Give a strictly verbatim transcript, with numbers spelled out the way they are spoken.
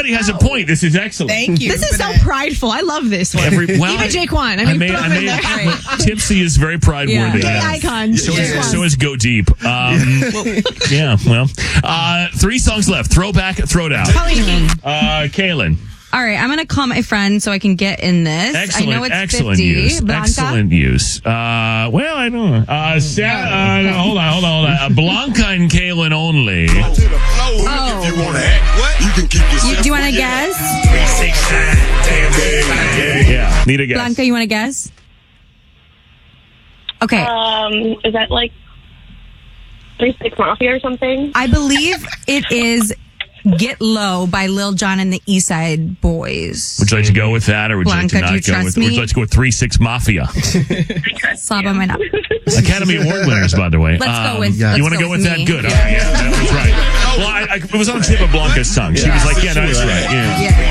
everybody has a point. This is excellent. Thank you. This is for so that. prideful. I love this one. Every, well, Even I- Jaquan. I mean, I made, throw I him in made, there. Tipsy is very pride Yeah. worthy. Gay icon. So, Yeah. is, so is Go Deep. Um, yeah, well, uh, three songs left. Throwback, Throwdown. Uh, Kaylin. All right, I'm going to call my friend so I can get in this. Excellent, I know it's excellent fifty. use. Blanca? Excellent use. Uh, well, I don't know. Uh, Sa- uh, no, hold on, hold on, hold on. Uh, Blanca and Kaylin only. Oh. If you want to act, what? You can keep yourself. You, do you want to guess? Yeah, need a guess. Blanca, you want to guess? Okay. Um, is that like Three Six Mafia or something? I believe it is Get Low by Lil Jon and the East Side Boys. Would you like to go with that, or would Blanca, you like do you to not go trust with? me? Would you like to go with Three Six Mafia? Slap on my knob. Academy Award winners, by the way. Let's go Um, with- You let's want to go go with with that? me. Good. All right, yeah, that was right. Well, I, I, it was on the tip of Blanca's tongue. She was like, "Yeah, no, that's right." Yeah. Yeah.